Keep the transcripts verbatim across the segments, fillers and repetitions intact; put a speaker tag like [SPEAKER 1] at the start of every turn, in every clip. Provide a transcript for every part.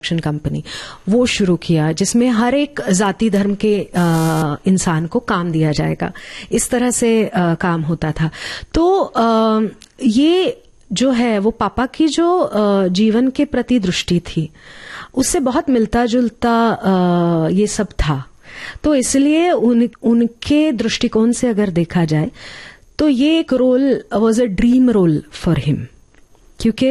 [SPEAKER 1] Company वो शुरू किया जिसमें हर एक जाति धर्म के आ, इंसान को काम दिया जाएगा, इस तरह से आ, काम होता था। तो आ, ये जो है वो पापा की जो आ, जीवन के प्रति दृष्टि थी उससे बहुत मिलता जुलता आ, ये सब था। तो इसलिए उन, उनके दृष्टिकोण से अगर देखा जाए तो ये एक role was a dream role for him, क्योंकि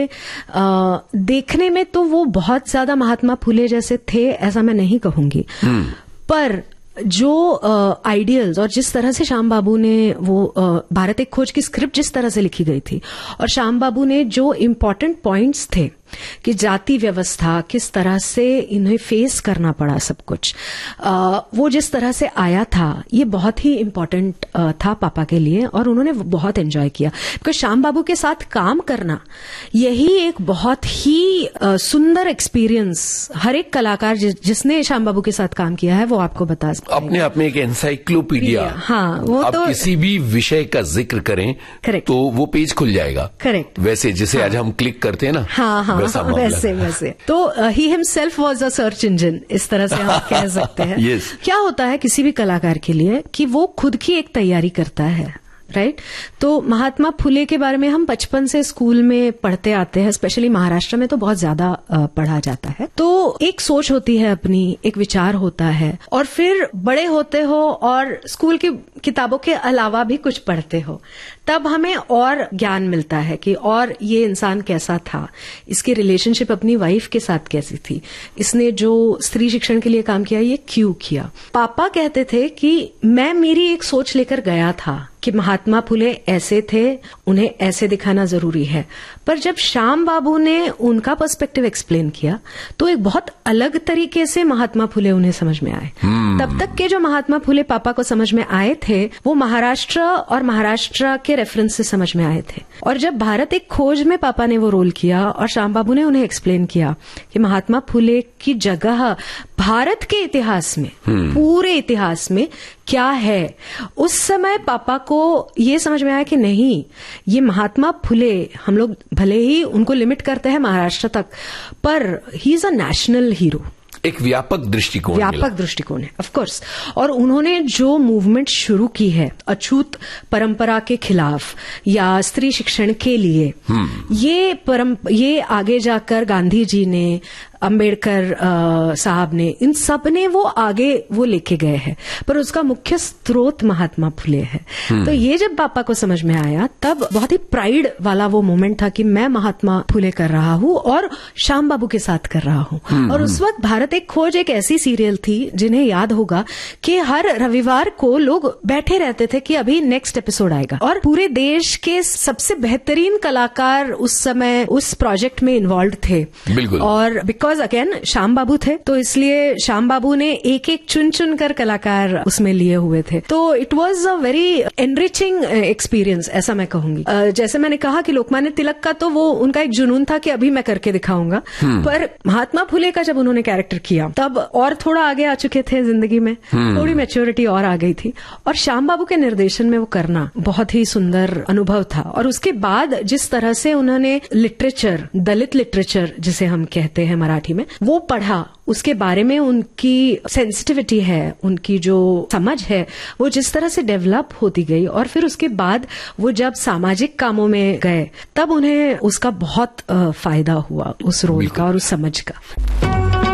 [SPEAKER 1] देखने में तो वो बहुत ज्यादा महात्मा फुले जैसे थे ऐसा मैं नहीं कहूंगी, hmm. पर जो आइडियल्स और जिस तरह से श्याम बाबू ने वो uh, भारत एक खोज की स्क्रिप्ट जिस तरह से लिखी गई थी और श्याम बाबू ने जो इम्पोर्टेंट पॉइंट्स थे कि जाति व्यवस्था किस तरह से इन्हें फेस करना पड़ा सब कुछ, आ, वो जिस तरह से आया था ये बहुत ही इम्पोर्टेंट था पापा के लिए और उन्होंने बहुत एंजॉय किया। बिकॉज श्याम बाबू के साथ काम करना यही एक बहुत ही आ, सुंदर एक्सपीरियंस, हर एक कलाकार जि, जिसने श्याम बाबू के साथ काम किया है वो आपको बता सकते हैं।
[SPEAKER 2] अपने आप में एक एनसाइक्लोपीडिया।
[SPEAKER 1] हाँ, वो
[SPEAKER 2] आप
[SPEAKER 1] तो
[SPEAKER 2] किसी भी विषय का जिक्र करें
[SPEAKER 1] करेक्ट
[SPEAKER 2] तो वो पेज खुल जाएगा।
[SPEAKER 1] करेक्ट,
[SPEAKER 2] वैसे जिसे हाँ, आज हम क्लिक करते हैं ना,
[SPEAKER 1] हाँ हाँ वैसा वैसे वैसे तो he himself was a search engine, इस तरह से हम कह सकते हैं।
[SPEAKER 2] yes.
[SPEAKER 1] क्या होता है किसी भी कलाकार के लिए कि वो खुद की एक तैयारी करता है, राइट right? तो महात्मा फुले के बारे में हम बचपन से स्कूल में पढ़ते आते हैं, स्पेशली महाराष्ट्र में तो बहुत ज्यादा पढ़ा जाता है। तो एक सोच होती है अपनी, एक विचार होता है और फिर बड़े होते हो और स्कूल की किताबों के अलावा भी कुछ पढ़ते हो, तब हमें और ज्ञान मिलता है कि और ये इंसान कैसा था, इसकी रिलेशनशिप अपनी वाइफ के साथ कैसी थी, इसने जो स्त्री शिक्षण के लिए काम किया ये क्यों किया। पापा कहते थे कि मैं मेरी एक सोच लेकर गया था कि महात्मा फुले ऐसे थे, उन्हें ऐसे दिखाना जरूरी है, पर जब श्याम बाबू ने उनका पर्सपेक्टिव एक्सप्लेन किया तो एक बहुत अलग तरीके से महात्मा फुले उन्हें समझ में आए। hmm. तब तक के जो महात्मा फुले पापा को समझ में आए थे वो महाराष्ट्र और महाराष्ट्र के रेफरेंस से समझ में आए थे। और जब भारत एक खोज में पापा ने वो रोल किया और श्याम बाबू ने उन्हें एक्सप्लेन किया कि महात्मा फुले की जगह भारत के इतिहास में, hmm. पूरे इतिहास में क्या है, उस समय पापा को ये समझ में आया कि नहीं, ये महात्मा फुले, हम लोग भले ही उनको लिमिट करते हैं महाराष्ट्र तक, पर he is a national hero.
[SPEAKER 2] एक व्यापक दृष्टिकोण
[SPEAKER 1] व्यापक दृष्टिकोण है, ऑफ कोर्स। और उन्होंने जो मूवमेंट शुरू की है अछूत परंपरा के खिलाफ या स्त्री शिक्षण के लिए, ये परम ये आगे जाकर गांधी जी ने, अंबेडकर साहब ने, इन सब ने वो आगे वो लेके गए हैं, पर उसका मुख्य स्रोत महात्मा फुले है। तो ये जब पापा को समझ में आया तब बहुत ही प्राइड वाला वो मोमेंट था कि मैं महात्मा फुले कर रहा हूँ और श्याम बाबू के साथ कर रहा हूँ। और उस वक्त भारत एक खोज एक ऐसी सीरियल थी जिन्हें याद होगा कि हर रविवार को लोग बैठे रहते थे कि अभी नेक्स्ट एपिसोड आएगा, और पूरे देश के सबसे बेहतरीन कलाकार उस समय उस प्रोजेक्ट में इन्वॉल्व थे।
[SPEAKER 2] बिल्कुल।
[SPEAKER 1] और बिकॉज अगेन श्याम बाबू थे तो इसलिए श्याम बाबू ने एक एक चुन चुन कर कलाकार उसमें लिए हुए थे। तो it was a very enriching experience, ऐसा मैं कहूंगी। uh, जैसे मैंने कहा कि लोकमान्य तिलक का तो वो उनका एक जुनून था कि अभी मैं करके दिखाऊंगा, hmm. पर महात्मा फुले का जब उन्होंने कैरेक्टर किया तब और थोड़ा आगे आ चुके थे जिंदगी में, hmm. थोड़ी मैच्योरिटी और आ गई थी, और श्याम बाबू के निर्देशन में वो करना बहुत ही सुंदर अनुभव था। और उसके बाद जिस तरह से उन्होंने लिटरेचर, दलित लिटरेचर जिसे हम कहते हैं मराठी में, वो पढ़ा, उसके बारे में उनकी सेंसिटिविटी है, उनकी जो समझ है वो जिस तरह से डेवलप होती गई, और फिर उसके बाद वो जब सामाजिक कामों में गए तब उन्हें उसका बहुत फायदा हुआ, उस रोल का और उस समझ का।